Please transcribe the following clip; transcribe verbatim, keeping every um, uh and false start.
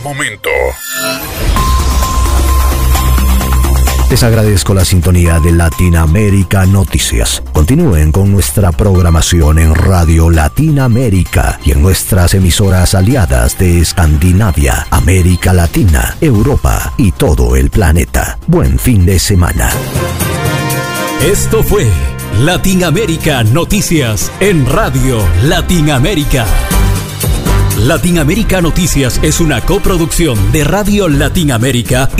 momento. Les agradezco la sintonía de Latinoamérica Noticias. Continúen con nuestra programación en Radio Latinoamérica y en nuestras emisoras aliadas de Escandinavia, América Latina, Europa y todo el planeta. Buen fin de semana. Esto fue Latinoamérica Noticias en Radio Latinoamérica. Latinoamérica Noticias es una coproducción de Radio Latinoamérica